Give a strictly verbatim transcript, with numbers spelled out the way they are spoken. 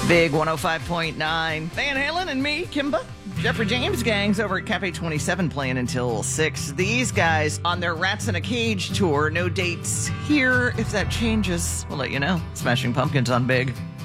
Big one oh five point nine. Van Halen and me, Kimba. Jeffrey James gang's over at Cafe twenty-seven playing until six. These guys on their Rats in a Cage tour. No dates here. If that changes, we'll let you know. Smashing Pumpkins on Big.